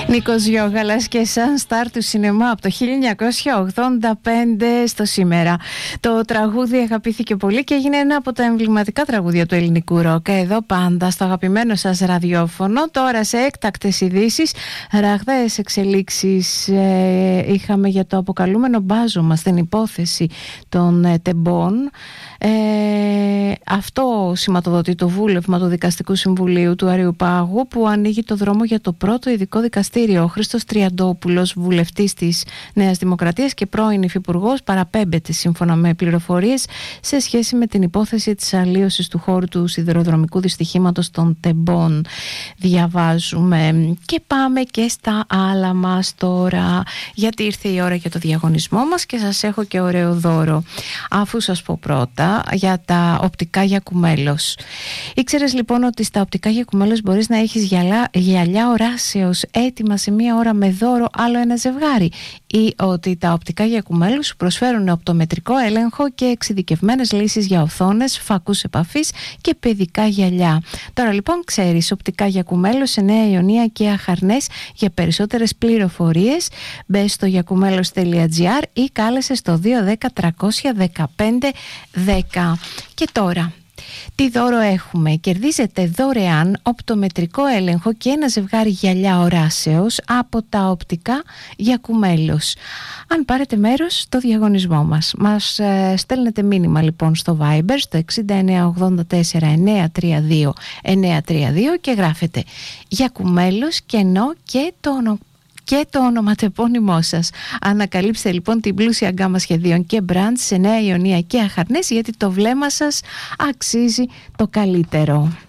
Νίκος Γιώγαλας και σαν στάρ του σινεμά από το 1985 στο σήμερα. Το τραγούδι αγαπήθηκε πολύ και έγινε ένα από τα εμβληματικά τραγούδια του ελληνικού ροκ. Εδώ πάντα στο αγαπημένο σας ραδιόφωνο. Τώρα σε έκτακτες ειδήσεις, ραγδαίες εξελίξεις είχαμε για το αποκαλούμενο μπάζωμα στην υπόθεση των τεμπών. Αυτό σηματοδοτεί το βούλευμα του Δικαστικού Συμβουλίου του Αριουπάγου, που ανοίγει το δρόμο για το πρώτο ειδικό δικαστήριο. Ο Χρήστος Τριαντόπουλος, βουλευτής της Νέας Δημοκρατίας και πρώην υφυπουργός, παραπέμπεται σύμφωνα με πληροφορίες σε σχέση με την υπόθεση της αλλίωσης του χώρου του σιδηροδρομικού δυστυχήματος των τεμπών. Διαβάζουμε και πάμε και στα άλλα μας τώρα, γιατί ήρθε η ώρα για το διαγωνισμό μας και σας έχω και ωραίο δώρο. Αφού σας πω πρώτα για τα οπτικά για κουμέλος. Ήξερες λοιπόν ότι στα οπτικά για κουμέλος μπορείς να έχεις γυαλιά οράσεως έτοιμα σε μία ώρα με δώρο άλλο ένα ζευγάρι, ή ότι τα οπτικά για κουμέλους σου προσφέρουν οπτομετρικό έλεγχο και εξειδικευμένες λύσεις για οθόνες, φακούς επαφής και παιδικά γυαλιά. Τώρα λοιπόν ξέρεις, οπτικά για κουμέλος σε Νέα Ιωνία και Αχαρνές. Για περισσότερες πληροφορίες μπες στο yakumelos.gr ή κάλεσε στο 210 315 10. Και τώρα, τι δώρο έχουμε? Κερδίζετε δωρεάν οπτομετρικό έλεγχο και ένα ζευγάρι γυαλιά οράσεως από τα οπτικά για κουμέλος, αν πάρετε μέρος στο διαγωνισμό μας. Μας στέλνετε μήνυμα λοιπόν στο Viber στο 6984 932 και γράφετε για κουμέλος κενό και το ονοματεπώνυμό σας. Ανακαλύψτε λοιπόν την πλούσια γκάμα σχεδίων και μπραντ σε Νέα Ιωνία και Αχαρνές, γιατί το βλέμμα σας αξίζει το καλύτερο.